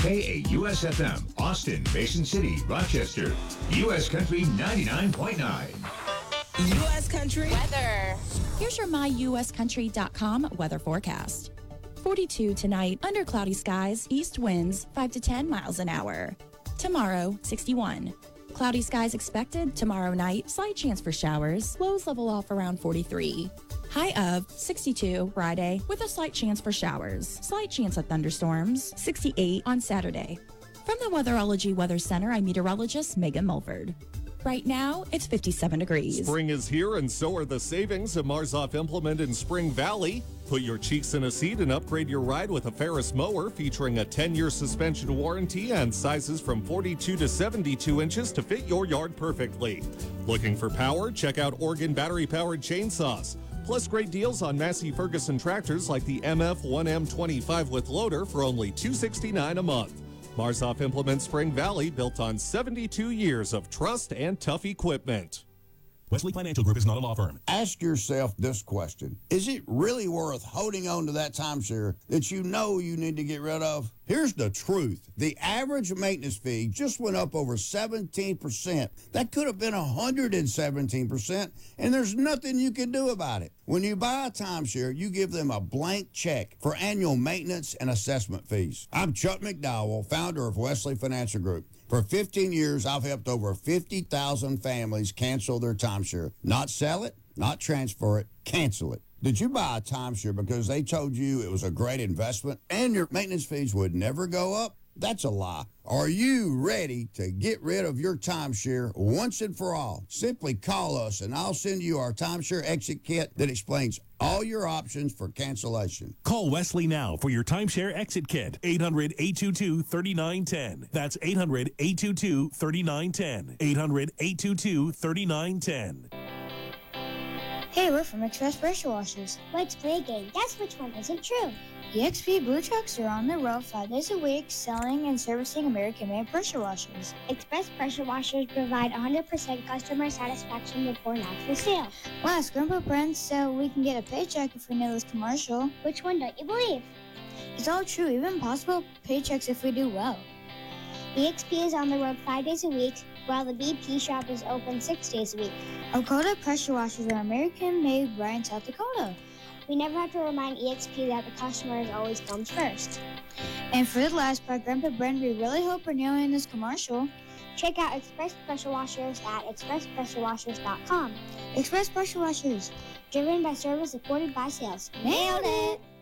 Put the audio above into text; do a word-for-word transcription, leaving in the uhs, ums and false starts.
K A U S F M, Austin, Mason City, Rochester. U S Country ninety-nine point nine. U S Country weather. Here's your my U S country dot com weather forecast. forty-two tonight, under cloudy skies, east winds five to ten miles an hour. Tomorrow, sixty-one. Cloudy skies expected tomorrow night, slight chance for showers. Lows level off around forty-three. High of sixty-two Friday with a slight chance for showers. Slight chance of thunderstorms. sixty-eight on Saturday. From the Weatherology Weather Center, I'm meteorologist Megan Mulford. Right now, it's fifty-seven degrees. Spring is here, and so are the savings at Marzoff Implement in Spring Valley. Put your cheeks in a seat and upgrade your ride with a Ferris mower featuring a ten-year suspension warranty and sizes from forty-two to seventy-two inches to fit your yard perfectly. Looking for power? Check out Oregon battery-powered chainsaws. Plus great deals on Massey Ferguson tractors like the M F one M twenty-five with loader for only two hundred sixty-nine dollars a month. Marzoff Implement Spring Valley, built on seventy-two years of trust and tough equipment. Wesley Financial Group is not a law firm. Ask yourself this question. Is it really worth holding on to that timeshare that you know you need to get rid of? Here's the truth. The average maintenance fee just went up over seventeen percent. That could have been one hundred seventeen percent, and there's nothing you can do about it. When you buy a timeshare, you give them a blank check for annual maintenance and assessment fees. I'm Chuck McDowell, founder of Wesley Financial Group. For fifteen years, I've helped over fifty thousand families cancel their timeshare. Not sell it, not transfer it, cancel it. Did you buy a timeshare because they told you it was a great investment and your maintenance fees would never go up? That's a lie. Are you ready to get rid of your timeshare once and for all? Simply call us and I'll send you our timeshare exit kit that explains all your options for cancellation. Call Wesley now for your timeshare exit kit. eight hundred, eight two two, three nine one zero. That's eight hundred, eight two two, three nine one zero. eight hundred, eight two two, three nine one zero. Hey, we're from Express Pressure Washers. Let's play a game. Guess which one isn't true. E X P Blue Trucks are on the road five days a week selling and servicing American-made pressure washers. Express Pressure Washers provide one hundred percent customer satisfaction before an actual sale. Well, ask Grandpa Prince so we can get a paycheck if we know this commercial. Which one don't you believe? It's all true, even possible paychecks if we do well. E X P is on the road five days a week, while the B P shop is open six days a week. Dakota Pressure Washers are American-made right in South Dakota. We never have to remind E X P that the customer always comes first. And for the last part, Grandpa Brent, we really hope we're nailing this commercial. Check out Express Pressure Washers at express pressure washers dot com. Express Pressure Washers. Driven by service, supported by sales. Nailed it!